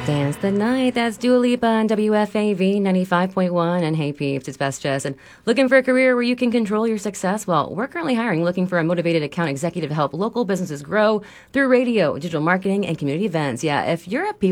Dance the Night. That's Dua Lipa on WFAV 95.1. And hey, peeps, it's Best Jess. And looking for a career where you can control your success? Well, we're currently hiring, looking for a motivated account executive to help local businesses grow through radio, digital marketing, and community events. Yeah, if you're a people